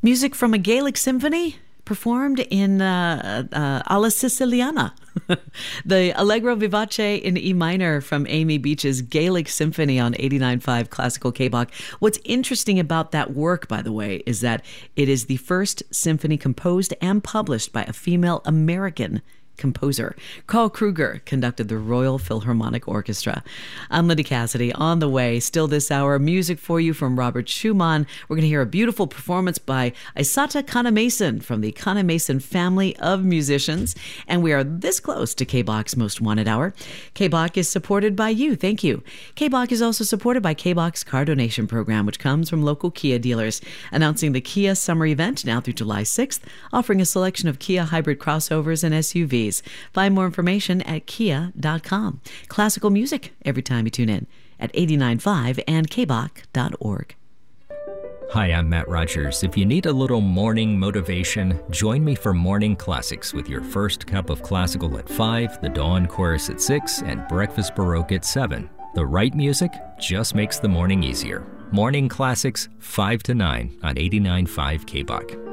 Music from a Gaelic symphony performed in Alla Siciliana. The Allegro Vivace in E minor from Amy Beach's Gaelic Symphony on 89.5 Classical K-Bach. What's interesting about that work, by the way, is that it is the first symphony composed and published by a female American composer. Carl Kruger conducted the Royal Philharmonic Orchestra. I'm Lindy Cassidy. On the way, still this hour, music for you from Robert Schumann. We're going to hear a beautiful performance by Isata Kanemason from the Kanemason family of musicians. And we are this close to K-Bach's Most Wanted Hour. K-Bach is supported by you. Thank you. K-Bach is also supported by K-Bach's Car Donation Program, which comes from local Kia dealers, announcing the Kia Summer Event now through July 6th, offering a selection of Kia hybrid crossovers and SUVs. Find more information at kia.com. Classical music every time you tune in at 89.5 and kbach.org. Hi, I'm Matt Rogers. If you need a little morning motivation, join me for Morning Classics with your first cup of classical at 5, the Dawn Chorus at 6, and Breakfast Baroque at 7. The right music just makes the morning easier. Morning Classics, 5 to 9 on 89.5 KBach.